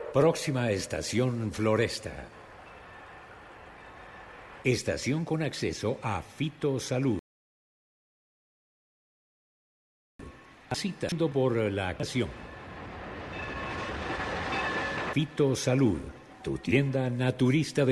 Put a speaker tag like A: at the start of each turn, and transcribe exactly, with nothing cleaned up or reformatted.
A: Próxima estación Floresta. Estación con acceso a Fitosalud. Citando por la acción. Fitosalud, tu tienda naturista de